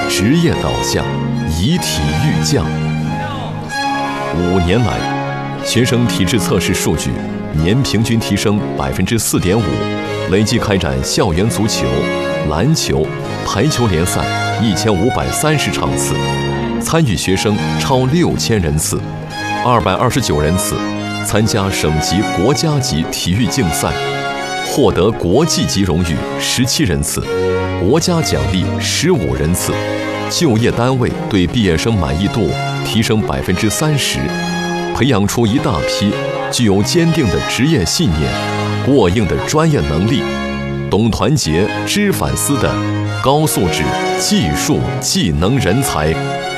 职业导向，以体育匠。5年来，学生体质测试数据年平均提升4.5%，累计开展校园足球、篮球、排球联赛1530场次，参与学生超6000人次，229人次参加省级、国家级体育竞赛，获得国际级荣誉17人次，国家奖励15人次。就业单位对毕业生满意度提升30%，培养出一大批具有坚定的职业信念、过硬的专业能力、懂团结、知反思的高素质技术技能人才。